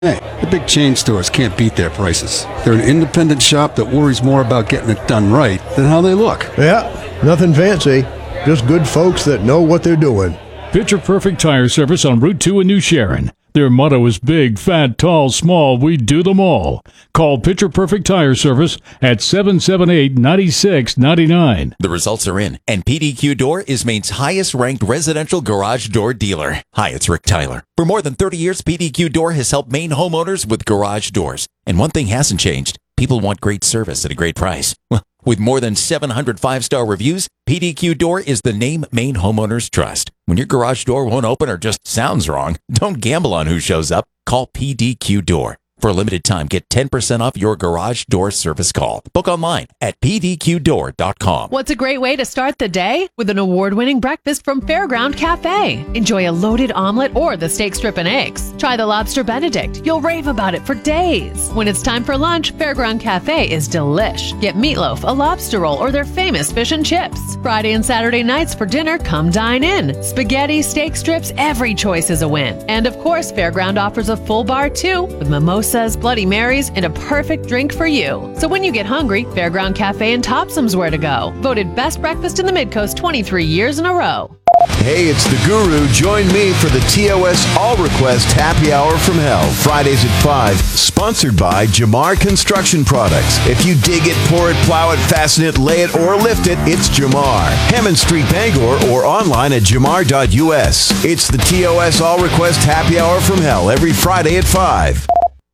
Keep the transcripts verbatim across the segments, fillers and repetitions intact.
Hey, the big chain stores can't beat their prices. They're an independent shop that worries more about getting it done right than how they look. Yeah, nothing fancy. Just good folks that know what they're doing. Picture Perfect Tire Service on Route two in New Sharon. Their motto is big, fat, tall, small, we do them all. Call Picture Perfect Tire Service at seven seven eight, nine six nine nine. The results are in, and P D Q Door is Maine's highest-ranked residential garage door dealer. Hi, it's Rick Tyler. For more than thirty years, P D Q Door has helped Maine homeowners with garage doors. And one thing hasn't changed. People want great service at a great price. Well, with more than seven hundred five-star reviews, P D Q Door is the name Maine homeowners trust. When your garage door won't open or just sounds wrong, don't gamble on who shows up. Call P D Q Door. For a limited time, get ten percent off your garage door service call. Book online at p d q door dot com. What's a great way to start the day? With an award-winning breakfast from Fairground Cafe. Enjoy a loaded omelet or the steak strip and eggs. Try the lobster Benedict. You'll rave about it for days. When it's time for lunch, Fairground Cafe is delish. Get meatloaf, a lobster roll, or their famous fish and chips. Friday and Saturday nights for dinner, come dine in. Spaghetti, steak strips, every choice is a win. And of course, Fairground offers a full bar too, with mimosas, Bloody Marys, and a perfect drink for you. So when you get hungry, Fairground Cafe and Topsom's where to go. Voted best breakfast in the Midcoast twenty-three years in a row. Hey, it's the Guru. Join me for the T O S All Request Happy Hour from Hell, Fridays at five, sponsored by Jamar Construction Products. If you dig it, pour it, plow it, fasten it, lay it, or lift it, it's Jamar. Hammond Street, Bangor, or online at jamar dot u s. It's the T O S All Request Happy Hour from Hell every Friday at five.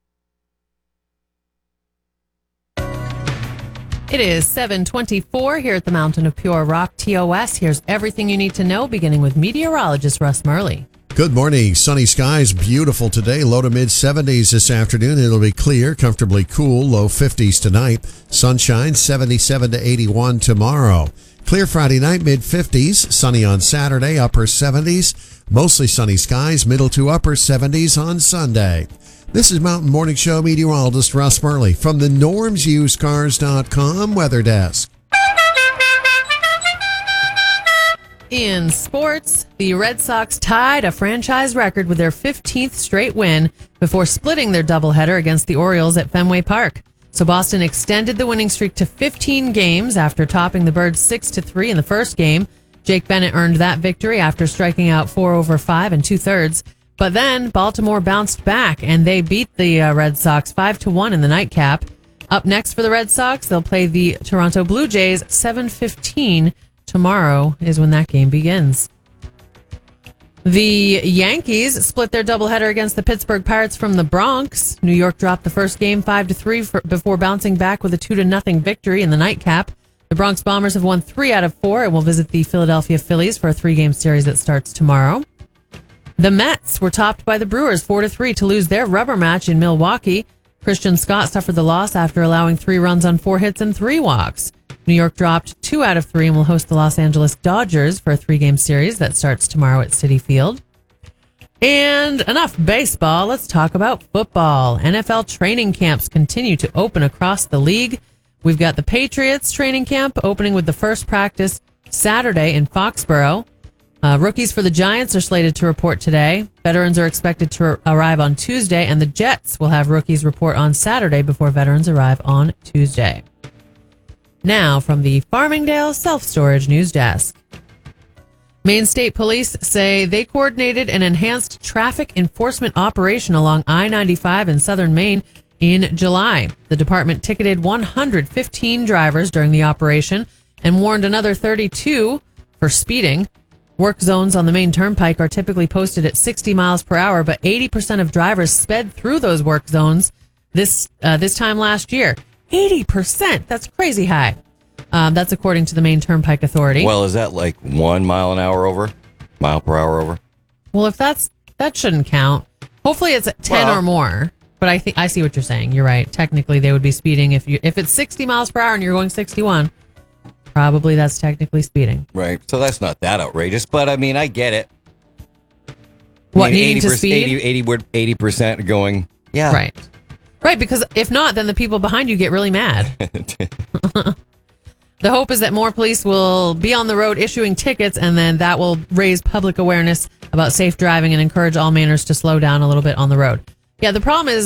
It is seven twenty-four here at the Mountain of Pure Rock T O S. Here's everything you need to know, beginning with meteorologist Russ Murley. Good morning. Sunny skies, beautiful today. Low to mid seventies this afternoon. It'll be clear, comfortably cool, low fifties tonight. Sunshine, seventy-seven to eighty-one tomorrow. Clear Friday night, mid fifties. Sunny on Saturday, upper seventies. Mostly sunny skies, middle to upper seventies on Sunday. This is Mountain Morning Show meteorologist Russ Murley from the norms used cars dot com weather desk. In sports, the Red Sox tied a franchise record with their fifteenth straight win before splitting their doubleheader against the Orioles at Fenway Park. So Boston extended the winning streak to fifteen games after topping the Birds six to three in the first game. Jake Bennett earned that victory after striking out four over five and two-thirds. But then Baltimore bounced back, and they beat the uh, Red Sox five to one in the nightcap. Up next for the Red Sox, they'll play the Toronto Blue Jays. seven fifteen tomorrow is when that game begins. The Yankees split their doubleheader against the Pittsburgh Pirates from the Bronx. New York dropped the first game five to three for, before bouncing back with a two to nothing victory in the nightcap. The Bronx Bombers have won three out of four and will visit the Philadelphia Phillies for a three-game series that starts tomorrow. The Mets were topped by the Brewers four to three to lose their rubber match in Milwaukee. Christian Scott suffered the loss after allowing three runs on four hits and three walks. New York dropped two out of three and will host the Los Angeles Dodgers for a three-game series that starts tomorrow at Citi Field. And enough baseball, let's talk about football. N F L training camps continue to open across the league. We've got the Patriots training camp opening with the first practice Saturday in Foxborough. Uh, rookies for the Giants are slated to report today. Veterans are expected to r- arrive on Tuesday, and the Jets will have rookies report on Saturday before veterans arrive on Tuesday. Now, from the Farmingdale Self-Storage News Desk. Maine State Police say they coordinated an enhanced traffic enforcement operation along I ninety-five in southern Maine in July. The department ticketed one hundred fifteen drivers during the operation and warned another thirty-two for speeding. Work zones on the Maine Turnpike are typically posted at sixty miles per hour, but eighty percent of drivers sped through those work zones this uh, this time last year. eighty percent! That's crazy high. Um, that's according to the Maine Turnpike Authority. Well, is that like one mile an hour over? Mile per hour over? Well, if that's, that shouldn't count. Hopefully it's ten well, or more. But I think I see what you're saying. You're right. Technically, they would be speeding if you if it's sixty miles per hour and you're going sixty-one. Probably that's technically speeding. Right. So that's not that outrageous, but I mean, I get it. What, I mean, needing to speed? eighty, eighty, eighty percent going, yeah. Right. Right, because if not, then the people behind you get really mad. The hope is that more police will be on the road issuing tickets, and then that will raise public awareness about safe driving and encourage all Mainers to slow down a little bit on the road. Yeah, the problem is